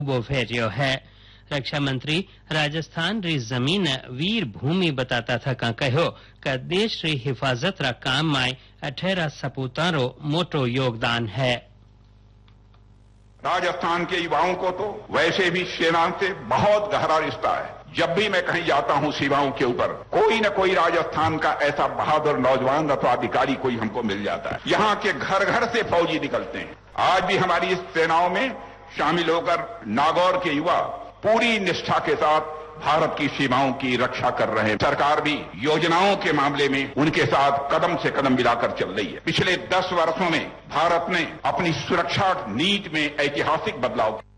बोफेरियो है। रक्षा मंत्री राजस्थान री जमीन वीर भूमि बताता था का कहो कि देश री हिफाजत रा काम में 18 सपूतारो मोटो योगदान है। राजस्थान के युवाओं को तो वैसे भी सेना से बहुत गहरा रिश्ता है। जब भी मैं कहीं जाता हूं सीमाओं के ऊपर कोई न कोई राजस्थान का ऐसा बहादुर नौजवान अथवा अधिकारी कोई हमको मिल जाता है। यहाँ के घर घर से फौजी निकलते हैं। आज भी हमारी इस सेनाओं में शामिल होकर नागौर के युवा पूरी निष्ठा के साथ भारत की सीमाओं की रक्षा कर रहे हैं। सरकार भी योजनाओं के मामले में उनके साथ कदम से कदम मिलाकर चल रही है। पिछले 10 वर्षों में भारत ने अपनी सुरक्षा नीति में ऐतिहासिक बदलाव किया।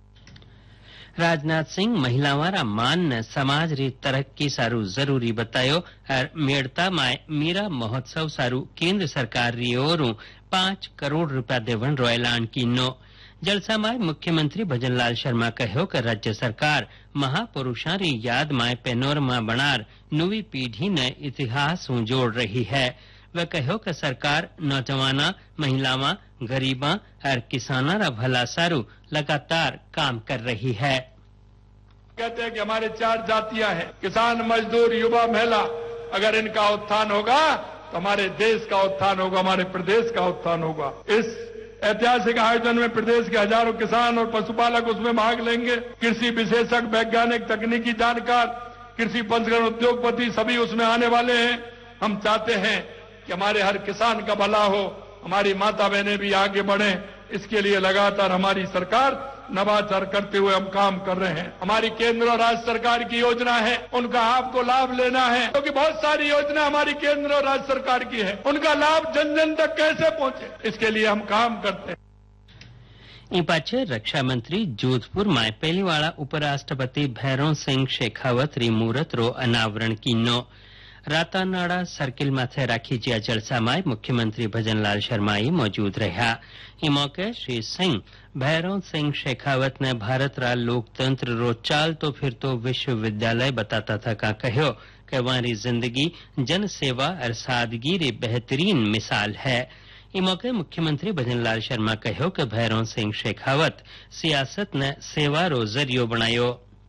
राजनाथ सिंह महिलावारा मान ने समाज री तरक्की सारू जरूरी बतायो और मेड़ता में मीरा महोत्सव सारू केंद्र सरकार री ओरू 5 करोड़ रुपया देवन रो ऐलान कीनो। जलसा में मुख्यमंत्री भजनलाल शर्मा कहो कि राज्य सरकार महापुरुषों री याद में पेनोरमा बनार नवी पीढ़ी ने इतिहास जोड़ रही है। वे कहो कि सरकार नौजवाना महिलावां गरीबा और किसाना रा भला सारू लगातार काम कर रही है। कहते हैं कि हमारे 4 जातियां हैं, किसान, मजदूर, युवा, महिला। अगर इनका उत्थान होगा तो हमारे देश का उत्थान होगा, हमारे प्रदेश का उत्थान होगा। इस ऐतिहासिक आयोजन में प्रदेश के हजारों किसान और पशुपालक उसमें भाग लेंगे। कृषि विशेषज्ञ, वैज्ञानिक, तकनीकी जानकार, कृषि पंजीकरण उद्योगपति सभी उसमें आने वाले हैं। हम चाहते हैं कि हमारे हर किसान का भला हो, हमारी माता बहनें भी आगे बढ़ें। इसके लिए लगातार हमारी सरकार नवाचार करते हुए हम काम कर रहे हैं। हमारी केंद्र और राज्य सरकार की योजना है, उनका आपको लाभ लेना है, क्योंकि बहुत सारी योजना हमारी केंद्र और राज्य सरकार की है। उनका लाभ जन जन तक कैसे पहुंचे, इसके लिए हम काम करते हैं। पाछे रक्षा मंत्री जोधपुर में पहली वाला उपराष्ट्रपति भैरों सिंह शेखावत री मूर्त रो अनावरण कीनो। रातानाड़ा सर्किल माथे राखी जिया जलसा में मुख्यमंत्री भजनलाल शर्मा मौजूद रहा। ई मौके श्री सिंह भैरों सिंह शेखावत ने भारत रा लोकतंत्र रो चाल तो फिर तो विश्वविद्यालय बताता था का कहो कि वहां जिंदगी जन सेवा और सादगी री बेहतरीन मिसाल है। ई मौके मुख्यमंत्री भजनलाल शर्मा कहो कि भैरों सिंह शेखावत सियासत ने सेवा रो जरियो बनायो।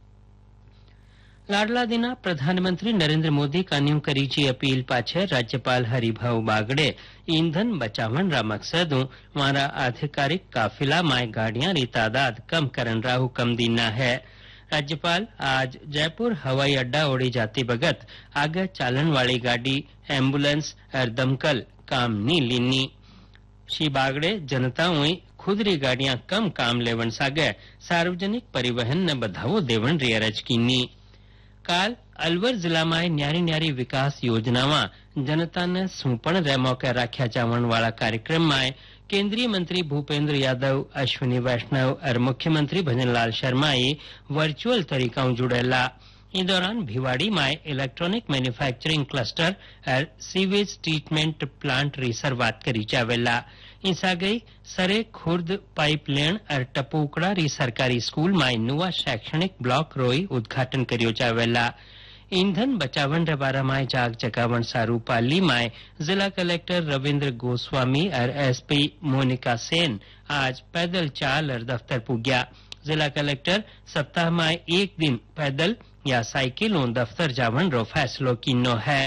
लाडला दिना प्रधानमंत्री नरेंद्र मोदी कान्यू करी जी अपील पाछे राज्यपाल हरिभाऊ बागड़े ईंधन बचावन रा मकसद वारा आधिकारिक काफिला में गाड़ियां री तादाद कम करन रा हुक्म दीना है। राज्यपाल आज जयपुर हवाई अड्डा ओड़ी जाती बगत आगे चालन वाली गाड़ी, एम्बुलेंस और दमकल काम नी लीनी। श्री बागड़े जनताओं खुद री गाड़ियां कम काम लेवन सागे सार्वजनिक परिवहन ने बढ़ावो देवन री अरज कीनी। काल अलवर जिला में न्यारी न्यारी विकास योजनावां जनता ने सूपण रे मौके राख्या जावन वाला कार्यक्रम में केंद्रीय मंत्री भूपेंद्र यादव, अश्विनी वैष्णव और मुख्यमंत्री भजनलाल शर्मा वर्चुअल तरीका जुड़ेला। इस दौरान भिवाड़ी में इलेक्ट्रॉनिक मैन्युफैक्चरिंग क्लस्टर और सीवेज ट्रीटमेंट प्लांट री शुरुआत करी जावेला। इंसा गई सरे खुर्द पाइपलाइन और टपूकड़ा री सरकारी स्कूल में नुआ शैक्षणिक ब्लॉक रोई उद्घाटन करियो जावेला। ईंधन बचावन रे बारा में जाग जगावन सारू पाली में जिला कलेक्टर रविंद्र गोस्वामी और एसपी मोनिका सेन आज पैदल चाल और दफ्तर पुग्या। जिला कलेक्टर सप्ताह में एक दिन पैदल या साइकिलों दफ्तर जावन रो फैसलो कीनो है।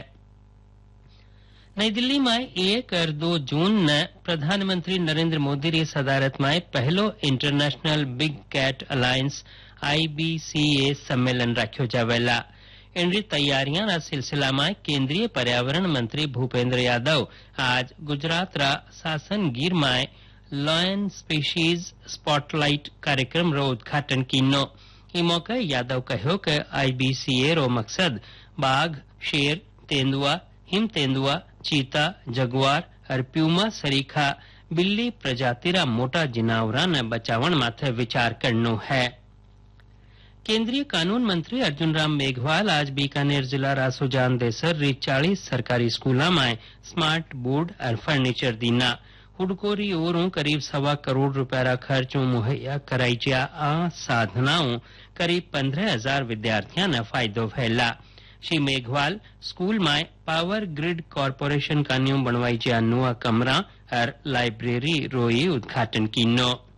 नई दिल्ली में 1 और 2 जून ने प्रधानमंत्री नरेंद्र मोदी री सदारत में पहलो international big cat alliance IBCA सम्मेलन रखो जावेला। इनरी तैयारियां रा सिलसिला में केंद्रीय पर्यावरण मंत्री भूपेंद्र यादव आज गुजरात रा सासन गिर में लॉयन स्पीशीज स्पॉटलाइट कार्यक्रम रो उद्घाटन कीनो। ई मौके यादव कहो कि IBCA रो मकसद बाघ, शेर, तेंदुआ, हिम तेंदुआ, चीता, जगुआर और प्यूमा सरीखा बिल्ली प्रजाति रा मोटा जिनावरा ने बचावन माथे विचार करनो है। केंद्रीय कानून मंत्री अर्जुन राम मेघवाल आज बीकानेर जिला रासोजान देसर री 40 सरकारी स्कूलों में स्मार्ट बोर्ड और फर्नीचर दीना। हुडकोरी ओरों करीब 1.25 करोड़ रुपया खर्चों मुहैया कराई जा आ साधनाओं करीब 15,000 विद्यार्थियों ने फायदो फैला। श्री मेघवाल स्कूल में पावर ग्रिड कॉरपोरेशन कान्यू बनवाई जा नुआ कमरा और लाइब्रेरी रोई उद्घाटन कीनो।